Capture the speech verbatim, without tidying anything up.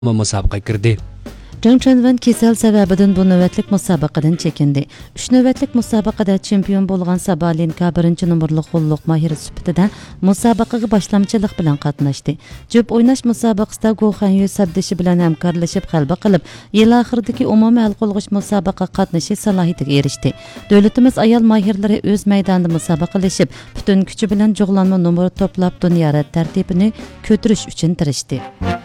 musobaqa kirdi. Zhang Chanwen kesel sebebinden bu növetlik musabakadan çekindi. Üç növetlik musabakada çempiyon bolgan Sabalenka birinci numurlu qo'lluq mahiri süptida musabakaga başlamçılık bilan qatnaşdı. Jüp oynaş musabakasida Go Hanyu sabdishi bilan hamkorlashib g'alaba qilib, yil oxiridagi umumiy hal qilg'ich musabaka qatnashi salohiyatiga erishdi. Davlatimiz ayol mahirlari o'z maydonida musabaqalashib, butun kuchi bilan jug'lanma numeri to'plab dunyo tartibini ko'tarish uchun tirishdi.